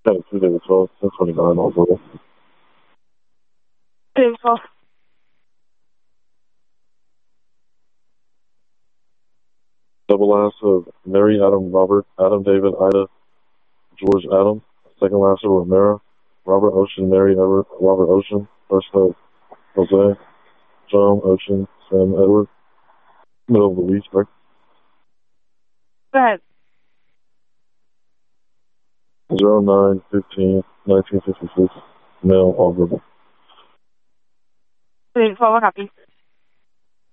Yeah, Tuesday the 12th, 1029 all over. Info. Double last of Mary, Adam, Robert, Adam, David, Ida, George, Adam. Second last of Romero, Robert, Ocean, Mary, Edward, Robert, Ocean. First of Jose, John, Ocean, Sam, Edward. Middle of the week, right? Go ahead. 09/15/1956. Mail, all verbal. Info, copy.